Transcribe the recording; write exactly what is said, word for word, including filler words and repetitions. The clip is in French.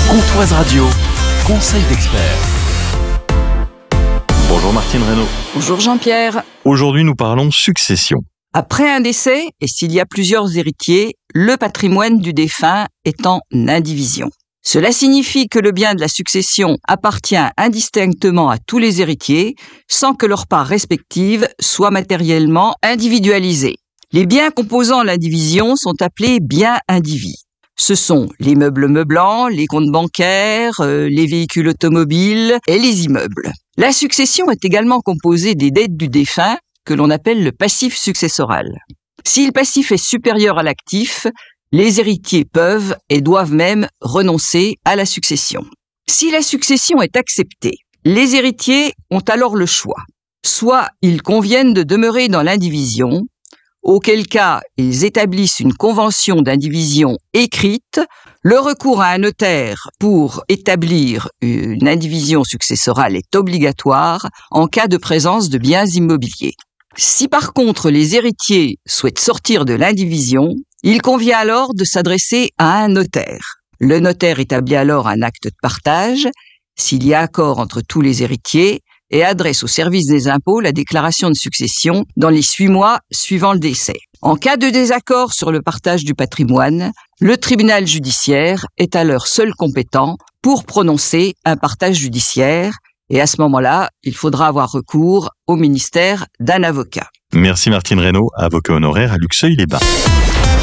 Courtoise Radio, conseil d'expert. Bonjour Martine Reynaud. Bonjour Jean-Pierre. Aujourd'hui, nous parlons succession. Après un décès, et s'il y a plusieurs héritiers, le patrimoine du défunt est en indivision. Cela signifie que le bien de la succession appartient indistinctement à tous les héritiers, sans que leur part respective soit matériellement individualisée. Les biens composant l'indivision sont appelés biens indivis. Ce sont les meubles meublants, les comptes bancaires, euh, les véhicules automobiles et les immeubles. La succession est également composée des dettes du défunt, que l'on appelle le passif successoral. Si le passif est supérieur à l'actif, les héritiers peuvent et doivent même renoncer à la succession. Si la succession est acceptée, les héritiers ont alors le choix. Soit ils conviennent de demeurer dans l'indivision, auquel cas ils établissent une convention d'indivision écrite, le recours à un notaire pour établir une indivision successorale est obligatoire en cas de présence de biens immobiliers. Si par contre les héritiers souhaitent sortir de l'indivision, il convient alors de s'adresser à un notaire. Le notaire établit alors un acte de partage, s'il y a accord entre tous les héritiers, et adresse au service des impôts la déclaration de succession dans les huit mois suivant le décès. En cas de désaccord sur le partage du patrimoine, le tribunal judiciaire est alors seul compétent pour prononcer un partage judiciaire, et à ce moment-là, il faudra avoir recours au ministère d'un avocat. Merci Martine Reynaud, avocat honoraire à Luxeuil-les-Bains.